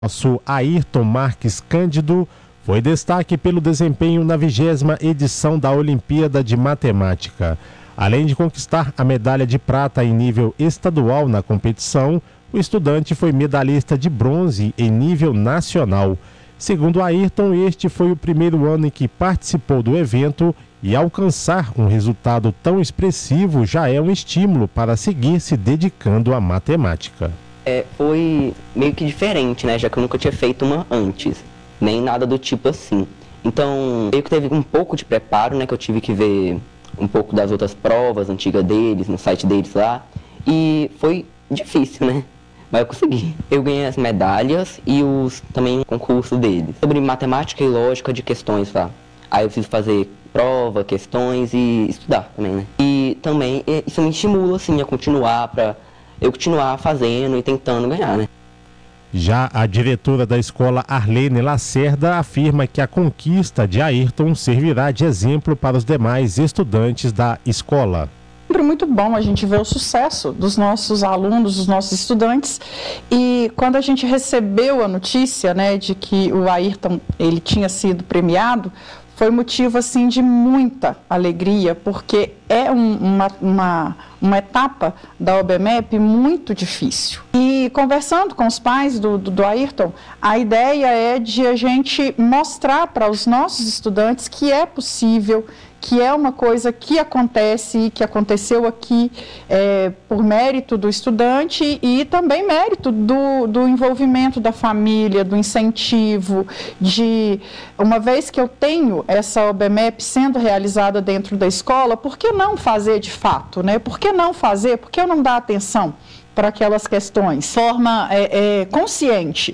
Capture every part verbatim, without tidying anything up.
Nosso Ayrton Marques Cândido foi destaque pelo desempenho na vigésima edição da Olimpíada de Matemática. Além de conquistar a medalha de prata em nível estadual na competição, o estudante foi medalhista de bronze em nível nacional. Segundo Ayrton, este foi o primeiro ano em que participou do evento e alcançar um resultado tão expressivo já é um estímulo para seguir se dedicando à matemática. É, foi meio que diferente, né? Já que eu nunca tinha feito uma antes, nem nada do tipo assim. Então, meio que teve um pouco de preparo, né? Que eu tive que ver um pouco das outras provas antigas deles, no site deles lá. E foi difícil, né? Mas eu consegui. Eu ganhei as medalhas e os, também o concurso deles. Sobre matemática e lógica de questões lá. Aí eu fiz fazer prova, questões e estudar também, né? E também isso me estimula, assim, a continuar para... eu continuar fazendo e tentando ganhar, né? Já a diretora da escola, Arlene Lacerda, afirma que a conquista de Ayrton servirá de exemplo para os demais estudantes da escola. É sempre muito bom a gente ver o sucesso dos nossos alunos, dos nossos estudantes, e quando a gente recebeu a notícia, né, de que o Ayrton ele tinha sido premiado, foi motivo assim de muita alegria, porque é um, uma, uma, uma etapa da O B M E P muito difícil. E conversando com os pais do, do, do Ayrton, a ideia é de a gente mostrar para os nossos estudantes que é possível, que é uma coisa que acontece, que aconteceu aqui é, por mérito do estudante e também mérito do, do envolvimento da família, do incentivo, de uma vez que eu tenho essa O B M E P sendo realizada dentro da escola, por que não fazer de fato, né? Por que não fazer? Por que eu não dar atenção para aquelas questões? De forma é, é, consciente.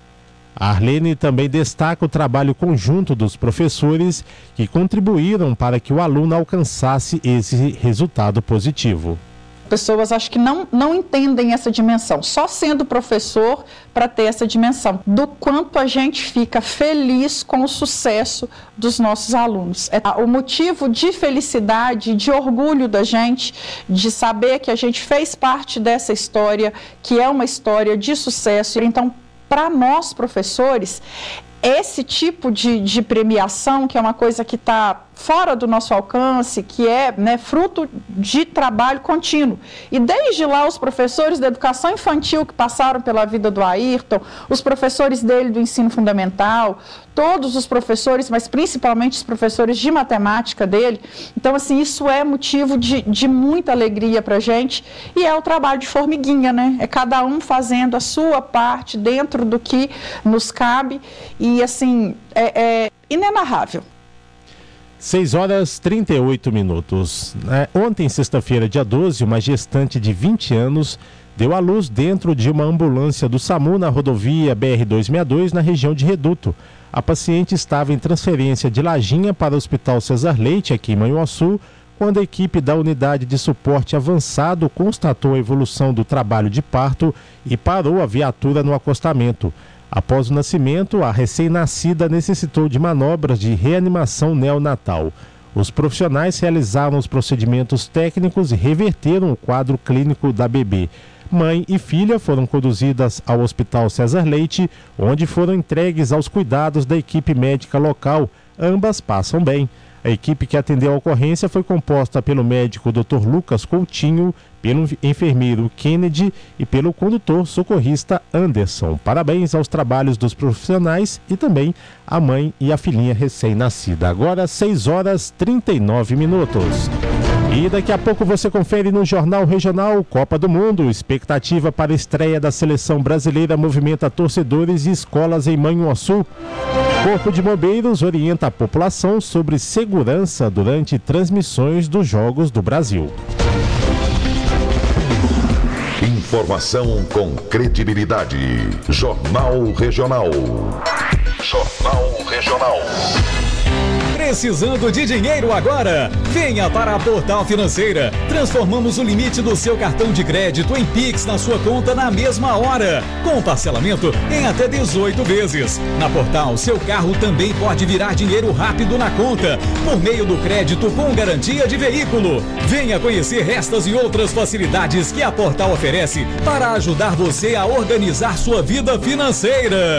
A Arlene também destaca o trabalho conjunto dos professores que contribuíram para que o aluno alcançasse esse resultado positivo. Pessoas acho que não, não entendem essa dimensão, só sendo professor para ter essa dimensão, do quanto a gente fica feliz com o sucesso dos nossos alunos. É o motivo de felicidade, de orgulho da gente, de saber que a gente fez parte dessa história, que é uma história de sucesso. Então, para nós, professores, esse tipo de, de premiação, que é uma coisa que está fora do nosso alcance, que é, né, fruto de trabalho contínuo. E desde lá, os professores da educação infantil que passaram pela vida do Ayrton, os professores dele do ensino fundamental, todos os professores, mas principalmente os professores de matemática dele. Então, assim, isso é motivo de, de muita alegria para a gente, e é o trabalho de formiguinha, né? É cada um fazendo a sua parte dentro do que nos cabe, e, assim, é, é inenarrável. seis horas e trinta e oito minutos. É, ontem, sexta-feira, dia doze, uma gestante de vinte anos deu à luz dentro de uma ambulância do SAMU na rodovia B R duzentos e sessenta e dois, na região de Reduto. A paciente estava em transferência de Lajinha para o Hospital Cesar Leite, aqui em Manhuaçu, quando a equipe da unidade de suporte avançado constatou a evolução do trabalho de parto e parou a viatura no acostamento. Após o nascimento, a recém-nascida necessitou de manobras de reanimação neonatal. Os profissionais realizaram os procedimentos técnicos e reverteram o quadro clínico da bebê. Mãe e filha foram conduzidas ao Hospital Cesar Leite, onde foram entregues aos cuidados da equipe médica local. Ambas passam bem. A equipe que atendeu a ocorrência foi composta pelo médico doutor Lucas Coutinho, pelo enfermeiro Kennedy e pelo condutor socorrista Anderson. Parabéns aos trabalhos dos profissionais e também a mãe e a filhinha recém-nascida. Agora, seis horas e trinta e nove minutos. E daqui a pouco você confere no Jornal Regional Copa do Mundo. Expectativa para a estreia da seleção brasileira movimenta torcedores e escolas em Manhuaçu. Corpo de Bombeiros orienta a população sobre segurança durante transmissões dos Jogos do Brasil. Informação com credibilidade. Jornal Regional. Jornal Regional. Precisando de dinheiro agora? Venha para a Portal Financeira. Transformamos o limite do seu cartão de crédito em Pix na sua conta na mesma hora, com parcelamento em até dezoito vezes. Na Portal, seu carro também pode virar dinheiro rápido na conta, por meio do crédito com garantia de veículo. Venha conhecer estas e outras facilidades que a Portal oferece para ajudar você a organizar sua vida financeira.